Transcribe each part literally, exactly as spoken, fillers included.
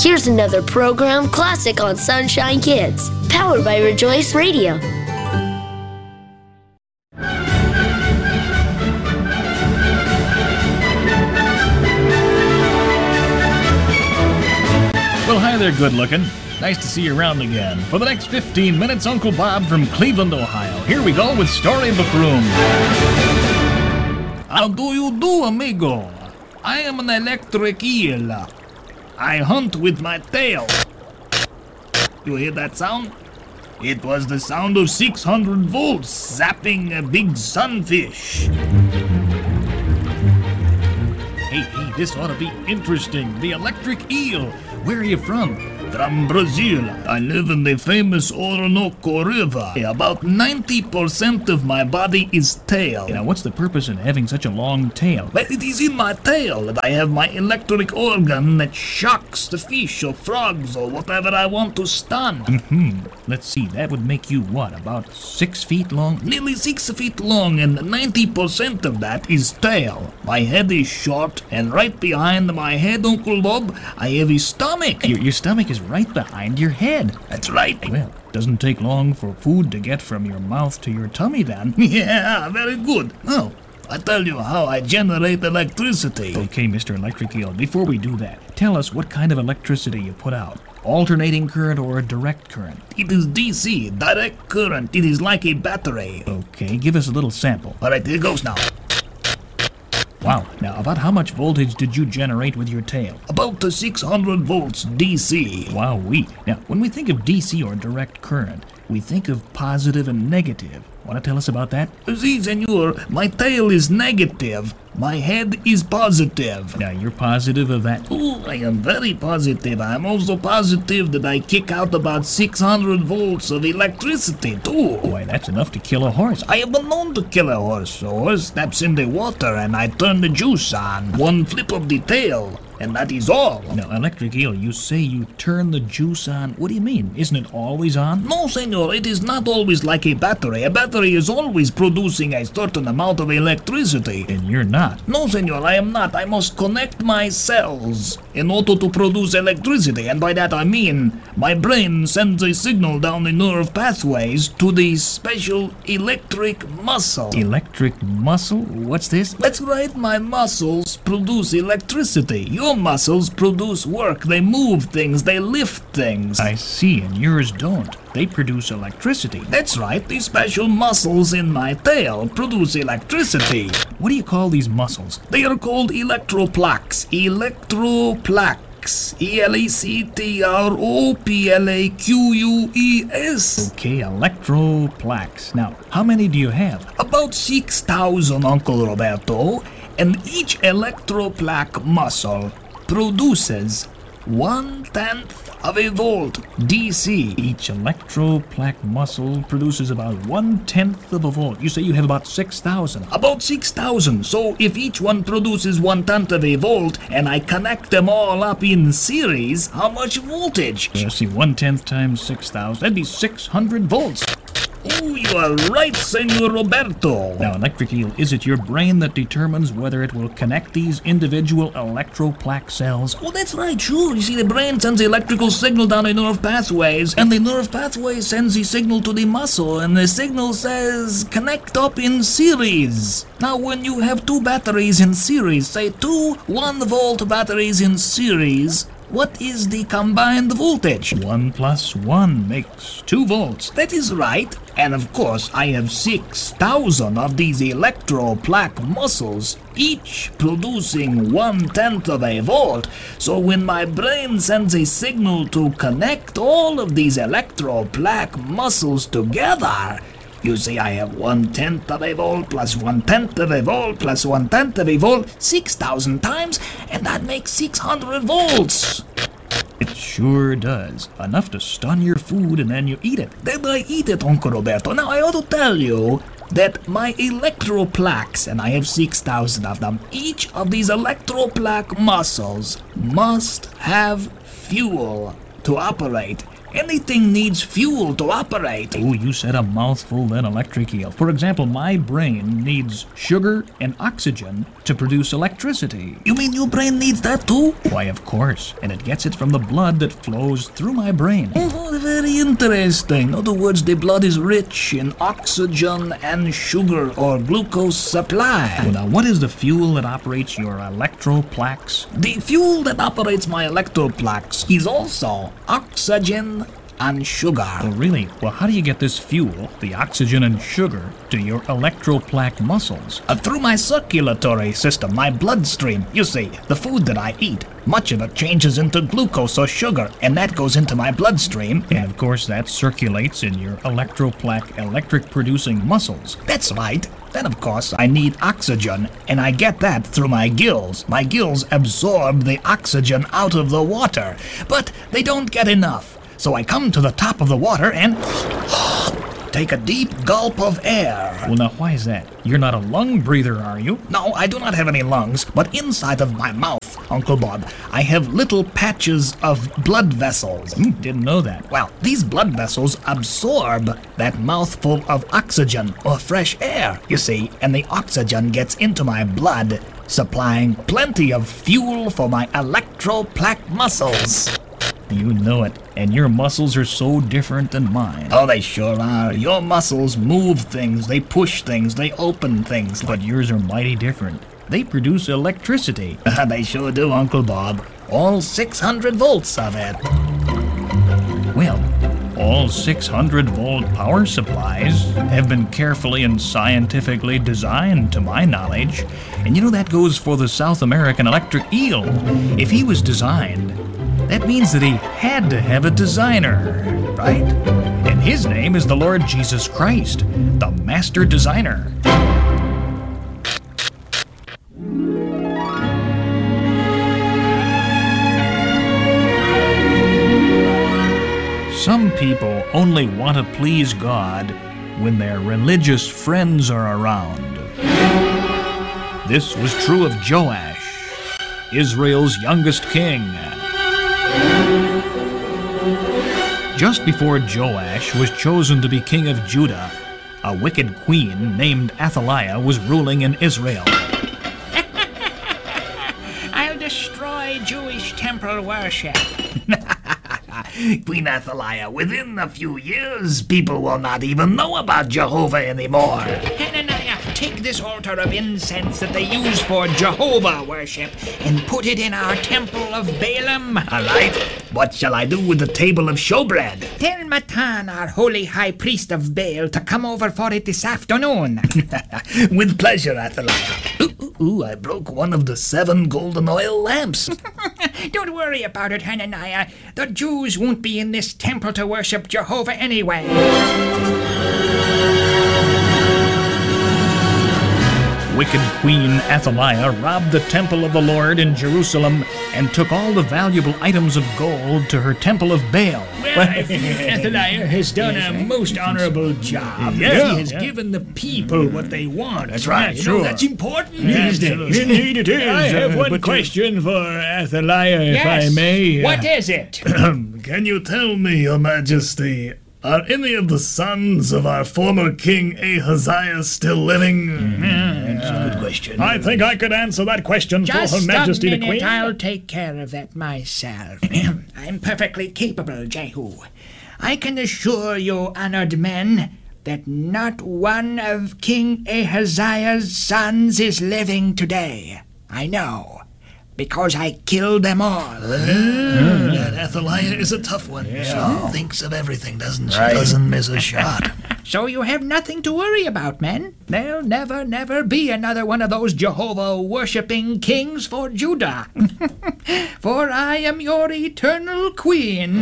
Here's another program classic on Sunshine Kids, powered by Rejoice Radio. Well, hi there, good-looking. Nice to see you around again. For the next fifteen minutes, Uncle Bob from Cleveland, Ohio. Here we go with Storybook Room. How do you do, amigo? I am an electric eel. I hunt with my tail. You hear that sound? It was the sound of six hundred volts zapping a big sunfish. Hey, hey, this ought to be interesting. The electric eel. Where are you from? From Brazil. I live in the famous Orinoco River. About ninety percent of my body is tail. Now, what's the purpose in having such a long tail? Well, it is in my tail that I have my electric organ that shocks the fish or frogs or whatever I want to stun. Mm-hmm. Let's see, that would make you what, about six feet long? Nearly six feet long, and ninety percent of that is tail. My head is short, and right behind my head, Uncle Bob, I have a stomach. Your, your stomach is right behind your head. That's right. Well, doesn't take long for food to get from your mouth to your tummy then. Yeah, very good. Now, I tell you how I generate electricity. Okay, Mister Electric Eel, before we do that, tell us what kind of electricity you put out. Alternating current or a direct current? It is D C, direct current. It is like a battery. Okay, give us a little sample. All right, here goes now. Wow, now about how much voltage did you generate with your tail? About uh, six hundred volts D C. Wow-wee. Now, when we think of D C or direct current, we think of positive and negative. Want to tell us about that? Si, senor, my tail is negative. My head is positive. Now, you're positive of that? Oh, I am very positive. I am also positive that I kick out about six hundred volts of electricity, too. Why, that's enough to kill a horse. I have been known to kill a horse. A horse steps in the water and I turn the juice on. One flip of the tail, and that is all. Now, Electric Eel, you say you turn the juice on. What do you mean? Isn't it always on? No, senor, it is not always like a battery. A battery is always producing a certain amount of electricity. And you're not. No, senor, I am not. I must connect my cells in order to produce electricity. And by that I mean my brain sends a signal down the nerve pathways to the special electric muscle. Electric muscle? What's this? That's right, my muscles produce electricity. Your muscles produce work. They move things. They lift things. I see, and yours don't. They produce electricity. That's right. The special muscles in my tail produce electricity. What do you call these muscles? They are called electroplaques. Electroplaques. E L E C T R O P L A Q U E S. Okay, electroplaques. Now, how many do you have? About six thousand, Uncle Roberto. And each electroplaque muscle produces one-tenth of a volt D C. Each electroplaque muscle produces about one-tenth of a volt. You say you have about six thousand. About six thousand. So if each one produces one-tenth of a volt, and I connect them all up in series, how much voltage? Let's see, one-tenth times six thousand. That'd be six hundred volts. Oh, you are right, Senor Roberto. Now, Electric Eel, is it your brain that determines whether it will connect these individual electroplaque cells? Oh, that's right, sure. You see, the brain sends the electrical signal down the nerve pathways, and the nerve pathway sends the signal to the muscle, and the signal says, connect up in series. Now, when you have two batteries in series, say two one-volt batteries in series, what is the combined voltage? One plus one makes two volts. That is right. And of course, I have six thousand of these electroplaque muscles, each producing one-tenth of a volt. So when my brain sends a signal to connect all of these electroplaque muscles together, you see, I have one-tenth of a volt plus one-tenth of a volt plus one-tenth of a volt six thousand times, and that makes six hundred volts. It sure does. Enough to stun your food and then you eat it. Then I eat it, Uncle Roberto. Now, I ought to tell you that my electroplaques, and I have six thousand of them, each of these electroplaque muscles must have fuel to operate. Anything needs fuel to operate. Oh, you said a mouthful, then electric eel. For example, my brain needs sugar and oxygen to produce electricity. You mean your brain needs that too? Why, of course. And it gets it from the blood that flows through my brain. Oh, very interesting. In other words, the blood is rich in oxygen and sugar or glucose supply. Well, now, what is the fuel that operates your electroplaques? The fuel that operates my electroplaques is also oxygen and sugar. Oh, really? Well, how do you get this fuel, the oxygen and sugar, to your electroplaque muscles? Uh, through my circulatory system, my bloodstream. You see, the food that I eat, much of it changes into glucose or sugar, and that goes into my bloodstream. And of course, that circulates in your electroplaque electric-producing muscles. That's right. Then, of course, I need oxygen, and I get that through my gills. My gills absorb the oxygen out of the water, but they don't get enough. So I come to the top of the water and take a deep gulp of air. Well, now, why is that? You're not a lung breather, are you? No, I do not have any lungs, but inside of my mouth, Uncle Bob, I have little patches of blood vessels. Mm, didn't know that. Well, these blood vessels absorb that mouthful of oxygen or fresh air, you see, and the oxygen gets into my blood, supplying plenty of fuel for my electroplaque muscles. You know it, and your muscles are so different than mine. Oh, they sure are. Your muscles move things, they push things, they open things. But yours are mighty different. They produce electricity. They sure do, Uncle Bob. All six hundred volts of it. Well, all six hundred volt power supplies have been carefully and scientifically designed, to my knowledge. And you know, that goes for the South American electric eel. If he was designed, that means that he had to have a designer, right? And his name is the Lord Jesus Christ, the master designer. Some people only want to please God when their religious friends are around. This was true of Joash, Israel's youngest king. Just before Joash was chosen to be king of Judah, a wicked queen named Athaliah was ruling in Israel. I'll destroy Jewish temple worship. Queen Athaliah, within a few years, people will not even know about Jehovah anymore. Hananiah, take this altar of incense that they use for Jehovah worship and put it in our temple of Balaam. All right. What shall I do with the table of showbread? Tell Matan, our holy high priest of Baal, to come over for it this afternoon. With pleasure, Athaliah. Ooh, ooh, ooh, I broke one of the seven golden oil lamps. Don't worry about it, Hananiah. The Jews won't be in this temple to worship Jehovah anyway. Wicked Queen Athaliah robbed the temple of the Lord in Jerusalem and took all the valuable items of gold to her temple of Baal. Well, Athaliah has done a most honorable job. Yeah, he has yeah. given the people what they want. That's right, You sure. know, that's important Yes, these days. Indeed it is. I have Uh, one but, uh, question for Athaliah, if Yes. I may. What is it? Can you tell me, Your Majesty, are any of the sons of our former king Ahaziah still living? Mm, that's a good question. I think I could answer that question Just for Her Majesty a the minute, Queen. I'll take care of that myself. I'm perfectly capable, Jehu. I can assure you, honored men, that not one of King Ahaziah's sons is living today. I know, because I killed them all. Mm. That Athaliah is a tough one. Yeah. She thinks of everything, doesn't she? Right. Doesn't miss a shot. So you have nothing to worry about, men. There'll never, never be another one of those Jehovah-worshipping kings for Judah. For I am your eternal queen.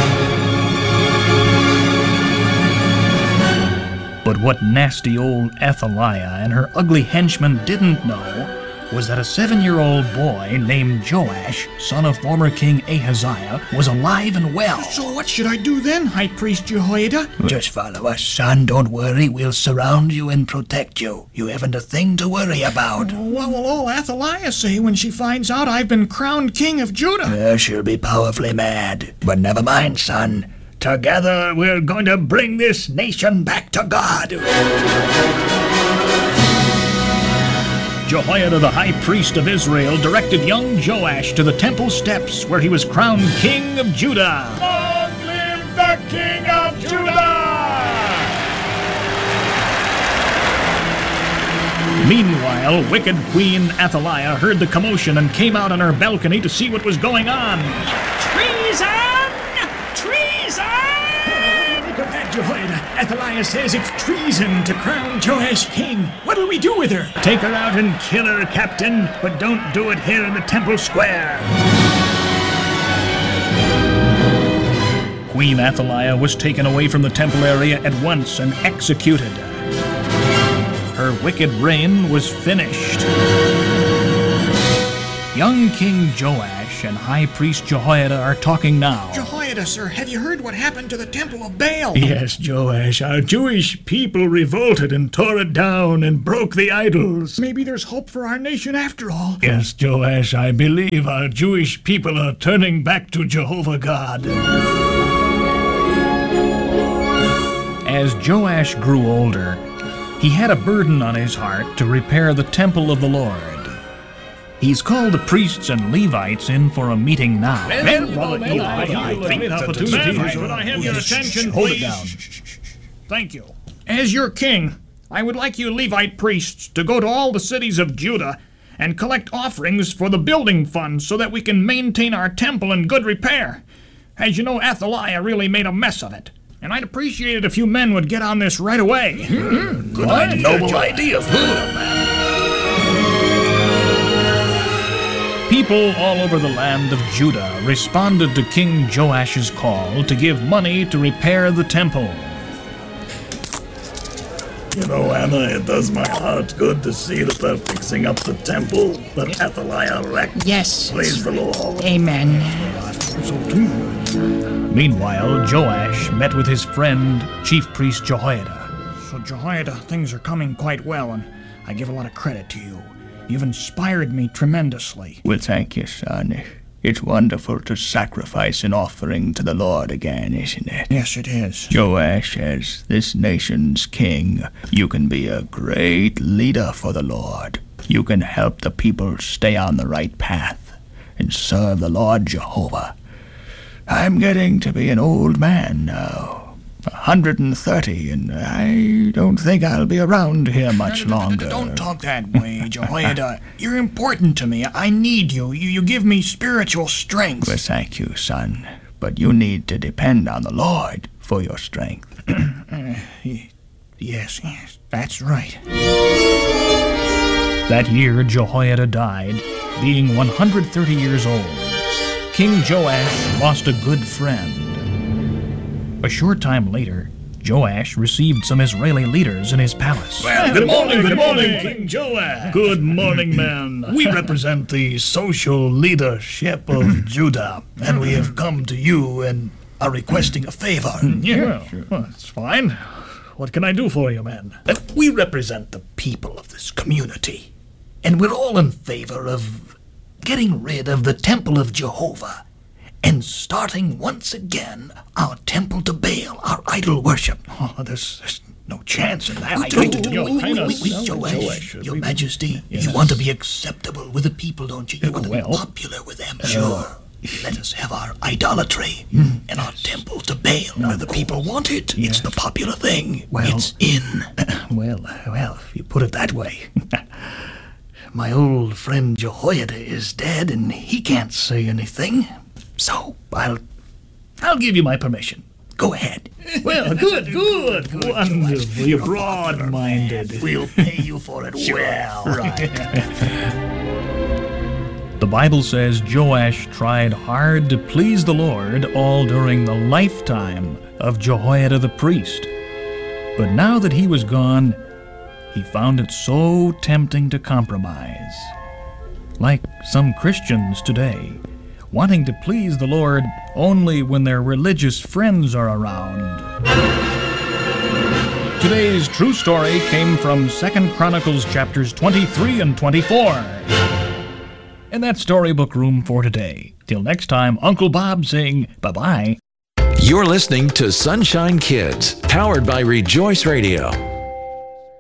But what nasty old Athaliah and her ugly henchmen didn't know was that a seven-year-old boy named Joash, son of former King Ahaziah, was alive and well. So what should I do then, High Priest Jehoiada? Just follow us, son. Don't worry. We'll surround you and protect you. You haven't a thing to worry about. What will old Athaliah say when she finds out I've been crowned king of Judah? Uh, she'll be powerfully mad. But never mind, son. Together we're going to bring this nation back to God. Jehoiada the high priest of Israel directed young Joash to the temple steps where he was crowned king of Judah. Long live the King of Judah! Meanwhile, wicked Queen Athaliah heard the commotion and came out on her balcony to see what was going on. Treason! Treason! Look at that, Jehoiada. Athaliah says it's treason to crown Joash king. What'll we do with her? Take her out and kill her, Captain, but don't do it here in the temple square. Queen Athaliah was taken away from the temple area at once and executed. Her wicked reign was finished. Young King Joash and High Priest Jehoiada are talking now. Jehoiada, sir, have you heard what happened to the Temple of Baal? Yes, Joash, our Jewish people revolted and tore it down and broke the idols. Maybe there's hope for our nation after all. Yes, Joash, I believe our Jewish people are turning back to Jehovah God. As Joash grew older, he had a burden on his heart to repair the temple of the Lord. He's called the priests and Levites in for a meeting now. Well, Brother Eli, I think that opportunity. Should I have your attention, Hold please? it down. Thank you. As your king, I would like you Levite priests to go to all the cities of Judah and collect offerings for the building fund so that we can maintain our temple in good repair. As you know, Athaliah really made a mess of it. And I'd appreciate it if you men would get on this right away. Mm-hmm. Good idea, noble idea, People all over the land of Judah responded to King Joash's call to give money to repair the temple. You know, Anna, it does my heart good to see that they're fixing up the temple that Athaliah wrecked. Yes. Praise the Lord. Amen. Meanwhile, Joash met with his friend, Chief Priest Jehoiada. So, Jehoiada, things are coming quite well, and I give a lot of credit to you. You've inspired me tremendously. Well, thank you, son. It's wonderful to sacrifice an offering to the Lord again, isn't it? Yes, it is. Joash, as this nation's king, you can be a great leader for the Lord. You can help the people stay on the right path and serve the Lord Jehovah. I'm getting to be an old man now, one hundred thirty, and I don't think I'll be around here much longer. Don't talk that way, Jehoiada. You're important to me. I need you. You, you give me spiritual strength. Well, thank you, son. But you need to depend on the Lord for your strength. uh, yes, yes, that's right. That year, Jehoiada died, being one hundred thirty years old. King Joash lost a good friend. A short time later, Joash received some Israeli leaders in his palace. Well, good morning, good morning, King Joash. Good morning, men. We represent the social leadership of Judah, and we have come to you and are requesting a favor. Yeah, well, that's fine. What can I do for you, man? We represent the people of this community, and we're all in favor of getting rid of the temple of Jehovah and starting once again our temple to Baal, our idol worship. Oh, there's, there's no chance in that. I don't know. Wait, wait, wait, wait, Joash, Your Majesty, Yes. you want to be acceptable with the people, don't you? You want to well, be popular with them. Sure. Let us have our idolatry and our temple to Baal where the people want it. It's the popular thing. Well- it's in. Well, well, if you put it that way. My old friend Jehoiada is dead and he can't say anything. So I'll I'll give you my permission. Go ahead. Well, good, good, good. Wonderful. You're broad-minded. We'll pay you for it well. Right. The Bible says Joash tried hard to please the Lord all during the lifetime of Jehoiada the priest. But now that he was gone, he found it so tempting to compromise. Like some Christians today, wanting to please the Lord only when their religious friends are around. Today's true story came from Second Chronicles chapters twenty-three and twenty-four. And that's Storybook Room for today. Till next time, Uncle Bob saying bye-bye. You're listening to Sunshine Kids, powered by Rejoice Radio.